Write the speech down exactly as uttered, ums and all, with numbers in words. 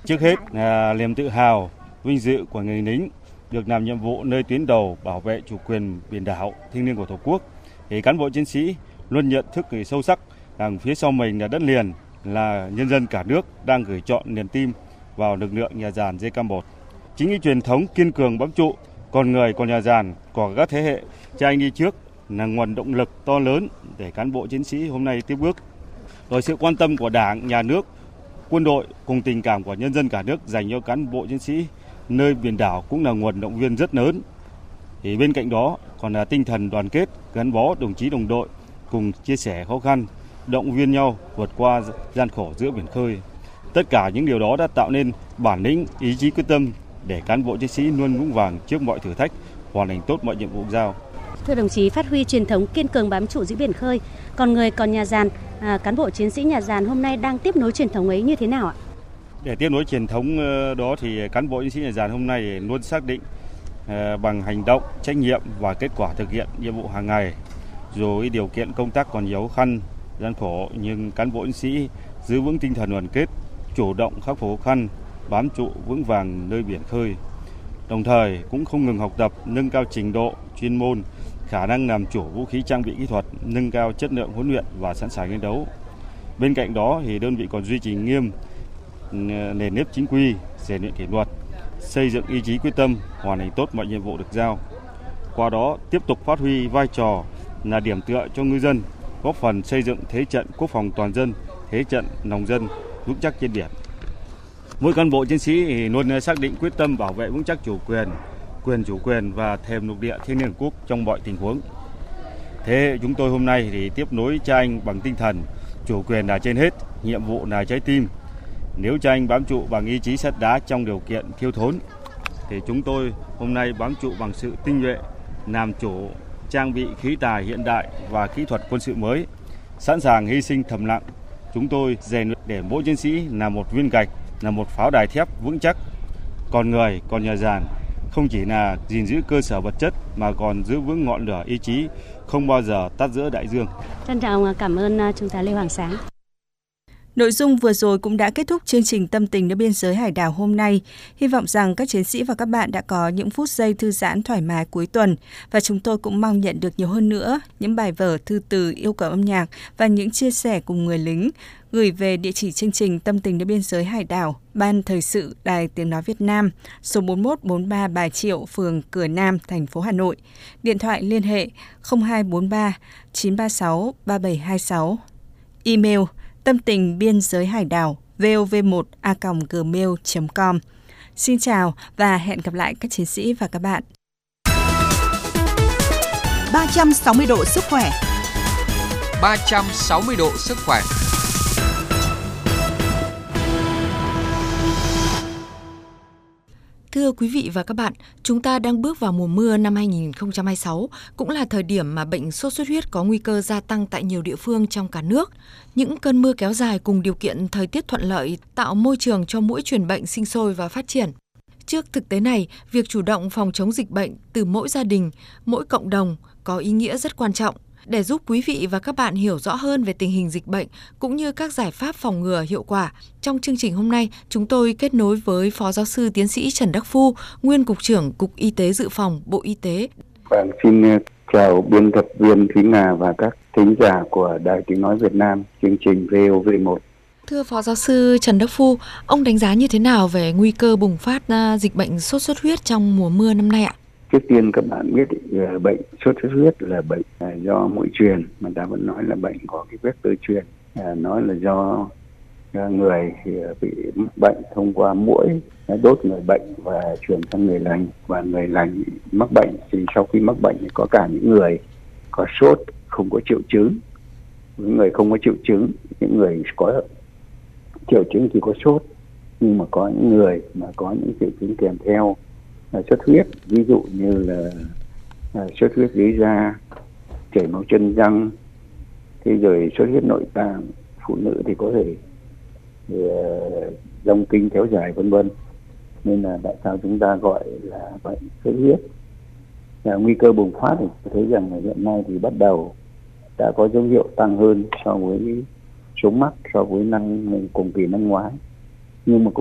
Trước hết là niềm tự hào, vinh dự của người lính được làm nhiệm vụ nơi tuyến đầu bảo vệ chủ quyền biển đảo thiêng liêng của Tổ quốc. Thì cán bộ chiến sĩ luôn nhận thức sâu sắc rằng phía sau mình là đất liền, là nhân dân cả nước đang gửi trọn niềm tin vào lực lượng nhà giàn J K một. Chính cái truyền thống kiên cường bám trụ, còn người còn nhà giàn của các thế hệ cha anh đi trước là nguồn động lực to lớn để cán bộ chiến sĩ hôm nay tiếp bước. Rồi sự quan tâm của Đảng, Nhà nước, quân đội cùng tình cảm của nhân dân cả nước dành cho cán bộ chiến sĩ nơi biển đảo cũng là nguồn động viên rất lớn. Thì bên cạnh đó còn là tinh thần đoàn kết, gắn bó đồng chí đồng đội cùng chia sẻ khó khăn, động viên nhau vượt qua gian khổ giữa biển khơi. Tất cả những điều đó đã tạo nên bản lĩnh, ý chí quyết tâm để cán bộ chiến sĩ luôn vững vàng trước mọi thử thách, hoàn thành tốt mọi nhiệm vụ giao. Thưa đồng chí, phát huy truyền thống kiên cường bám trụ giữa biển khơi, còn người còn nhà giàn, à, cán bộ chiến sĩ nhà giàn hôm nay đang tiếp nối truyền thống ấy như thế nào ạ? Để tiếp nối truyền thống đó thì cán bộ chiến sĩ nhà giàn hôm nay luôn xác định bằng hành động, trách nhiệm và kết quả thực hiện nhiệm vụ hàng ngày. Dù điều kiện công tác còn nhiều khó khăn, gian khổ nhưng cán bộ chiến sĩ giữ vững tinh thần đoàn kết, chủ động khắc phục khó khăn, bám trụ vững vàng nơi biển khơi. Đồng thời cũng không ngừng học tập, nâng cao trình độ chuyên môn, khả năng làm chủ vũ khí trang bị kỹ thuật, nâng cao chất lượng huấn luyện và sẵn sàng chiến đấu. Bên cạnh đó thì đơn vị còn duy trì nghiêm nền nếp chính quy, rèn luyện kỷ luật, xây dựng ý chí quyết tâm, hoàn thành tốt mọi nhiệm vụ được giao. Qua đó tiếp tục phát huy vai trò là điểm tựa cho ngư dân, góp phần xây dựng thế trận quốc phòng toàn dân, thế trận lòng dân vững chắc trên biển. Mỗi cán bộ chiến sĩ thì luôn xác định quyết tâm bảo vệ vững chắc chủ quyền, quyền chủ quyền và thềm lục địa thiêng liêng quốc trong mọi tình huống. Thế chúng tôi hôm nay thì tiếp nối cha anh bằng tinh thần chủ quyền là trên hết, nhiệm vụ là trái tim. Nếu cha anh bám trụ bằng ý chí sắt đá trong điều kiện thiếu thốn, thì chúng tôi hôm nay bám trụ bằng sự tinh nhuệ, làm chủ trang bị khí tài hiện đại và kỹ thuật quân sự mới, sẵn sàng hy sinh thầm lặng. Chúng tôi rèn luyện để mỗi chiến sĩ là một viên gạch, là một pháo đài thép vững chắc. Còn người, còn nhà giàn không chỉ là gìn giữ cơ sở vật chất mà còn giữ vững ngọn lửa ý chí không bao giờ tắt giữa đại dương. Trân trọng cảm ơn Trung tá Lê Hoàng Sáng. Nội dung vừa rồi cũng đã kết thúc chương trình Tâm tình nơi biên giới hải đảo hôm nay. Hy vọng rằng các chiến sĩ và các bạn đã có những phút giây thư giãn thoải mái cuối tuần. Và chúng tôi cũng mong nhận được nhiều hơn nữa những bài vở, thư từ, yêu cầu âm nhạc và những chia sẻ cùng người lính gửi về địa chỉ chương trình Tâm tình nơi biên giới hải đảo, Ban Thời sự Đài Tiếng Nói Việt Nam, số bốn một bốn ba Bà Triệu, phường Cửa Nam, thành phố Hà Nội. Điện thoại liên hệ không hai bốn ba chín ba sáu ba bảy hai sáu. Email tâm tình biên giới hải đảo vov một a còng gmail chấm com. Xin chào và hẹn gặp lại các chiến sĩ và các bạn. ba trăm sáu mươi độ sức khỏe. ba trăm sáu mươi độ sức khỏe. Thưa quý vị và các bạn, chúng ta đang bước vào mùa mưa năm hai nghìn không trăm hai mươi sáu, cũng là thời điểm mà bệnh sốt xuất huyết có nguy cơ gia tăng tại nhiều địa phương trong cả nước. Những cơn mưa kéo dài cùng điều kiện thời tiết thuận lợi tạo môi trường cho muỗi truyền bệnh sinh sôi và phát triển. Trước thực tế này, việc chủ động phòng chống dịch bệnh từ mỗi gia đình, mỗi cộng đồng có ý nghĩa rất quan trọng. Để giúp quý vị và các bạn hiểu rõ hơn về tình hình dịch bệnh cũng như các giải pháp phòng ngừa hiệu quả, trong chương trình hôm nay, chúng tôi kết nối với Phó Giáo sư Tiến sĩ Trần Đắc Phu, Nguyên Cục trưởng Cục Y tế Dự phòng, Bộ Y tế. Vâng, xin chào biên tập viên Thúy Nga và các thính giả của Đài Tiếng Nói Việt Nam, chương trình vê o vê một. Thưa Phó Giáo sư Trần Đắc Phu, ông đánh giá như thế nào về nguy cơ bùng phát dịch bệnh sốt xuất huyết trong mùa mưa năm nay ạ? Trước tiên các bạn biết bệnh sốt xuất huyết là bệnh do muỗi truyền, mà ta vẫn nói là bệnh có cái vector truyền. Nói là do người thì bị mắc bệnh thông qua muỗi đốt người bệnh và truyền sang người lành, và người lành mắc bệnh thì sau khi mắc bệnh thì có cả những người có sốt không có triệu chứng, những người không có triệu chứng, những người có triệu chứng thì có sốt, nhưng mà có những người mà có những triệu chứng kèm theo là xuất huyết, ví dụ như là, là xuất huyết dưới da, chảy máu chân răng, thế rồi xuất huyết nội tạng, phụ nữ thì có thể dông uh, kinh kéo dài vân vân. Nên là tại sao chúng ta gọi là bệnh xuất huyết. Là nguy cơ bùng phát thì tôi thấy rằng là hiện nay thì bắt đầu đã có dấu hiệu tăng hơn so với số mắc so với năm cùng kỳ năm ngoái, nhưng mà